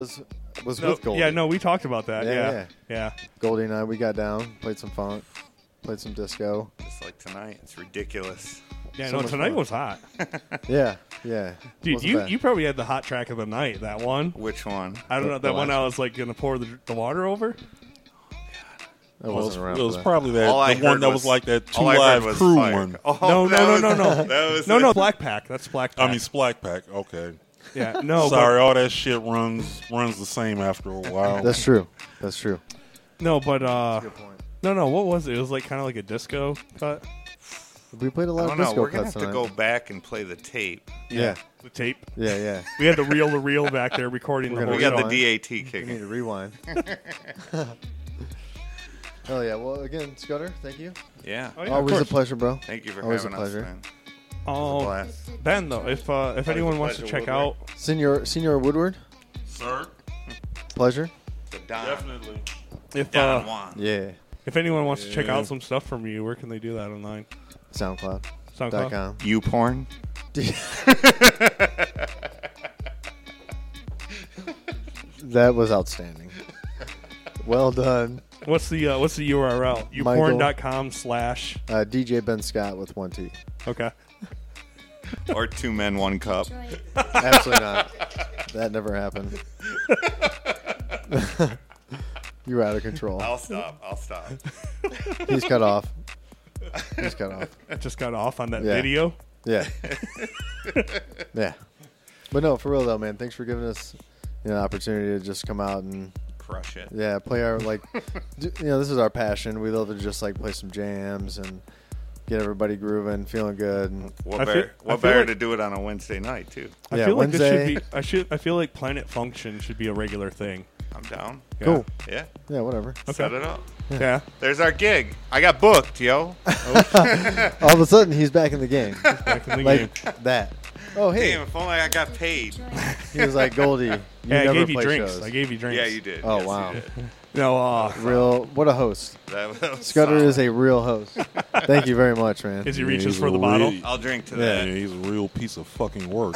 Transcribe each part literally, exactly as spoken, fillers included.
was, was no, with Goldie. Yeah, no, we talked about that. Yeah, Yeah, yeah. yeah. Goldie and I, we got down, played some funk, played some disco. Just like tonight. It's ridiculous. Yeah, So no, much tonight fun. was hot. Yeah, yeah. Dude, Wasn't you, bad. you probably had the hot track of the night, that one. Which one? I don't The- know, the that one last I was like going to pour the, the water over. I It was, wasn't around it for was that. probably that All I the one heard that was- was like that Two all I heard Live was Crew fire. one. Oh, No, that no, no, was- no, no. that was No, it. no, Black Pack. That's Black Pack. I mean, Splack Pack. Okay. yeah, no. Sorry, all that shit runs runs the same after a while. That's true. That's true. But, no, but, uh, Good point. no, no, what was it? It was like kind of like a disco cut. We played a I lot don't of know. disco We're going to cuts have to tonight. go back and play the tape. Yeah, The tape. yeah, yeah. We had to reel the reel back there recording We're the gonna whole We got the Rewind. D A T We need kicking. to rewind. Hell yeah. Well, again, Scudder, thank you. Yeah. Oh, yeah, of Always a course. pleasure, bro. Thank you for Always a having pleasure. us, man. Oh, Blast. Ben, though, if uh, if anyone a wants to pleasure, check Woodward. out, Senior, Senior Woodward, Sir, pleasure. The Don. definitely. if Don uh, Juan. Yeah. if anyone wants to check Yeah. out some stuff from you, where can they do that online? SoundCloud. SoundCloud. Dot com. You porn? That was outstanding. Well done. What's the uh, what's the U R L? Michael. youporn dot com slash. Uh, D J Ben Scott with one T. Okay. Or two men, one cup. Absolutely not. That never happened. You were out of control. I'll stop. I'll stop. He's cut off. He's cut off. Just got off on that Yeah. video. Yeah. Yeah. But no, for real though, man. Thanks for giving us you know, an opportunity to just come out and Crush it. yeah, play our like. d- You know, this is our passion. We love to just like play some jams and get everybody grooving, feeling good. And What I better, feel- I what feel better like- to do it on a Wednesday night, too? I Yeah, feel like this Wednesday- should be. I should. I feel like Planet Function should be a regular thing. I'm down. Yeah. cool. Yeah. Yeah, whatever. Okay. Set it up. Yeah. There's our gig. I got booked, yo. All of a sudden, he's back in the game. Back in the game. like that. Oh, hey. Damn, if only I got paid. He was like, Goldie, you Hey, I never gave you play drinks. shows. I gave you drinks. Yeah, you did. Oh, Yes, wow. You did. No, uh, Real, what a host. That, that was Scudder solid. is a real host. Thank you very much, man. as he Yeah, reaches he's for a the bottle. real- I'll drink to Yeah. Yeah, that. he's a real piece of fucking work.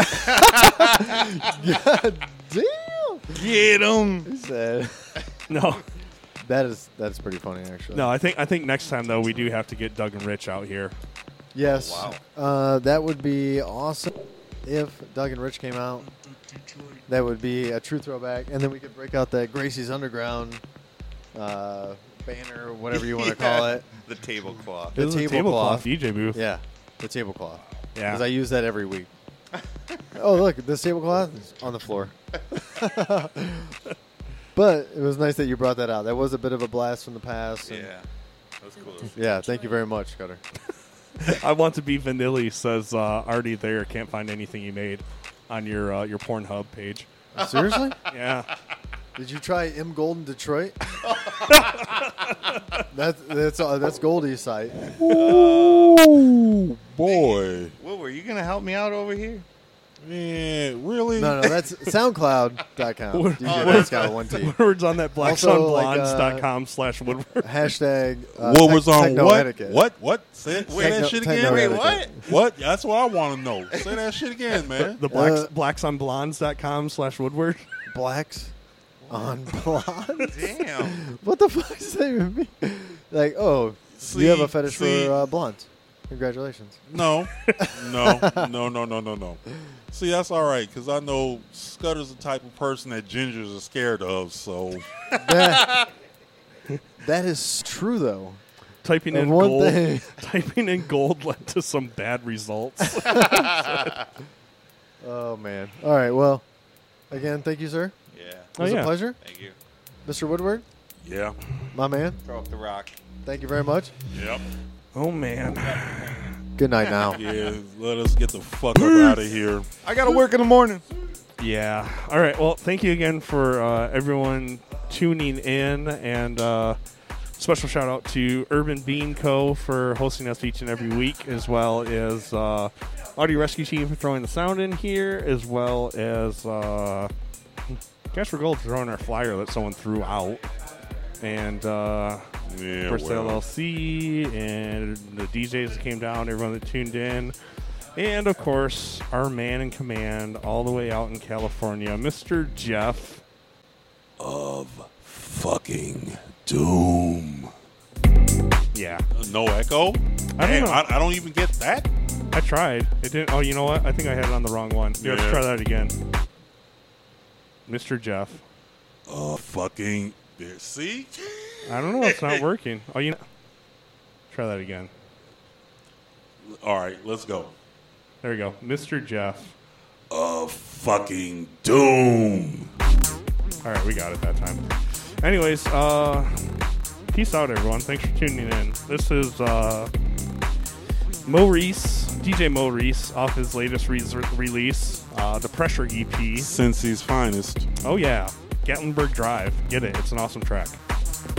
Damn. Get him. He said, No, that is that's pretty funny, actually. no. I think I think next time though we do have to get Doug and Rich out here. Yes. Wow. Uh, that would be awesome if Doug and Rich came out. That would be a true throwback, and then we could break out that Gracie's Underground uh, banner, whatever you want to call it. The tablecloth. The This is a tablecloth. D J booth. Yeah, the tablecloth. Yeah. Because I use that every week. Oh, look, this tablecloth is on the floor. But it was nice that you brought that out. That was a bit of a blast from the past. and- Yeah. That was cool. Yeah, thank you very much, Scudder. I want to be Vanilli says uh, already there. Can't find anything you made on your uh, your Pornhub page. Seriously? Yeah. Did you try M Golden Detroit? that's that's uh, that's Goldie's site. Ooh, boy. What, were you going to help me out over here? Man, really? No, no, that's SoundCloud dot com. What- D J what- Ben Scott one T. Words on that Also, like, blacksunblondes dot com uh, slash Woodward. Hashtag uh, what tech- was on techno what? etiquette. What? What? Say, say Wait, that no- shit techno again. Wait, etiquette. what? What? That's what I want to know. Say that shit again, man. The blacks, Uh, blacksonblondes dot com slash Woodward. Blacks on blonde. Damn. What the fuck does that even mean? Like, oh, See, you have a fetish see- for uh, blondes. Congratulations. No, no, no, no, no, no, no. See, that's all right because I know Scudder's the type of person that gingers are scared of. So That, that is true, though. Typing Of in one gold. thing. Typing in gold led to some bad results. Oh, man. All right, well, again, thank you, sir. Yeah. It Oh, was yeah. a pleasure. Thank you. Mister Woodward, yeah, my man, Throw up the rock. thank you very much. yep, Oh man. Good night now. yeah. Let us get the fuck up out of here. I got to work in the morning. Yeah. All right. Well, thank you again for uh, everyone tuning in, and uh, special shout out to Urban Bean Co. for hosting us each and every week, as well as uh, Audio Rescue Team for throwing the sound in here, as well as uh, Cash for Gold for throwing our flyer that someone threw out, and uh, Yeah, First well. L L C, and the D Js that came down, everyone that tuned in. And, of course, our man in command all the way out in California, Mister Jeff. of fucking doom. Yeah. No echo? I don't Damn, know. I, I don't even get that. I tried. It didn't. Oh, you know what? I think I had it on the wrong one. You have to Yeah. try that again. Mister Jeff. Oh, fucking. There. See? I don't know. It's not working. Oh, you know. Try that again. All right, let's go. There we go. Mister Jeff. Of fucking doom. All right, we got it that time. Anyways, uh, peace out, everyone. Thanks for tuning in. This is uh, Maurice, D J Maurice, off his latest re- release, uh, the Pressure E P. Cincy's finest. Oh, yeah. Gatlinburg Drive. Get it. It's an awesome track.